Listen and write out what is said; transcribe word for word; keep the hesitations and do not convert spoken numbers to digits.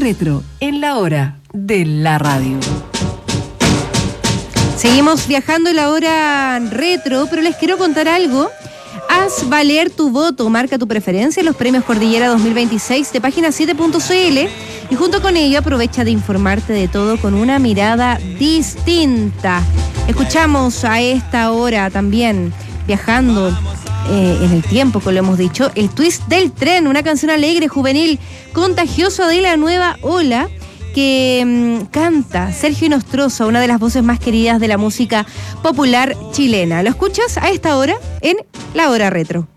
Retro, en la hora de la radio. Seguimos viajando en la hora retro, pero les quiero contar algo. Haz valer tu voto, marca tu preferencia en los premios Cordillera dos mil veintiséis de página siete punto c l y junto con ello aprovecha de informarte de todo con una mirada distinta. Escuchamos a esta hora también, viajando eh, en el tiempo, como lo hemos dicho, el twist del tren, una canción alegre, juvenil, contagiosa de la nueva ola, que mmm, canta Sergio Inostroza, una de las voces más queridas de la música popular chilena. ¿Lo escuchas a esta hora en La Hora Retro?